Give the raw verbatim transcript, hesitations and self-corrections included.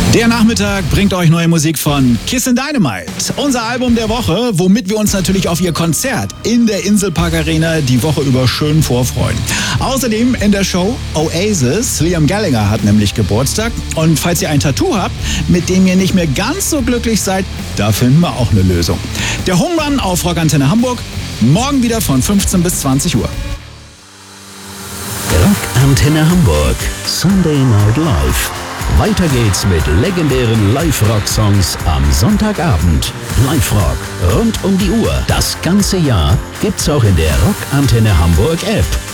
Der Nachmittag bringt euch neue Musik von Kissin' Dynamite. Unser Album der Woche, womit wir uns natürlich auf ihr Konzert in der Inselpark Arena die Woche über schön vorfreuen. Außerdem in der Show Oasis. Liam Gallagher hat nämlich Geburtstag. Und falls ihr ein Tattoo habt, mit dem ihr nicht mehr ganz so glücklich seid, da finden wir auch eine Lösung. Der Home Run auf Rockantenne Hamburg. Morgen wieder von fünfzehn bis zwanzig Uhr. Rockantenne Hamburg. Sunday Night Live. Weiter geht's mit legendären Live-Rock-Songs am Sonntagabend. Live-Rock rund um die Uhr. Das ganze Jahr gibt's auch in der Rockantenne Hamburg App.